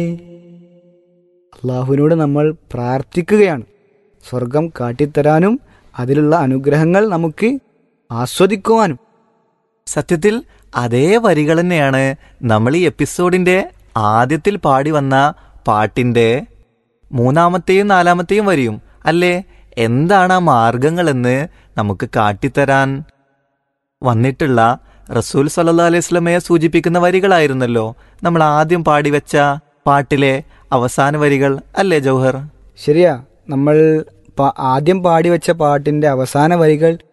അള്ളാഹുവിനോട് നമ്മൾ പ്രാർത്ഥിക്കുകയാണ് സ്വർഗം കാട്ടിത്തരാനും അതിലുള്ള അനുഗ്രഹങ്ങൾ നമുക്ക് ആസ്വദിക്കുവാനും. സത്യത്തിൽ അതേ വരികൾ തന്നെയാണ് നമ്മൾ ഈ എപ്പിസോഡിന്റെ ആദ്യത്തിൽ പാടി വന്ന പാട്ടിന്റെ 3-ാമത്തെയും 4-ാമത്തെയും വരിയും അല്ലേ? എന്താണ് ആ മാർഗങ്ങളെന്ന് നമുക്ക് കാട്ടിത്തരാൻ വന്നിട്ടുള്ള റസൂൽ സല്ലല്ലാഹു അലൈഹി വസല്ലമയെ സൂചിപ്പിക്കുന്ന വരികളായിരുന്നല്ലോ നമ്മൾ ആദ്യം പാടിവെച്ച പാട്ടിലെ അവസാന വരികൾ അല്ലേ ജൗഹർ? ശരിയാ, നമ്മൾ ആദ്യം പാടിവെച്ച പാട്ടിന്റെ അവസാന വരികൾ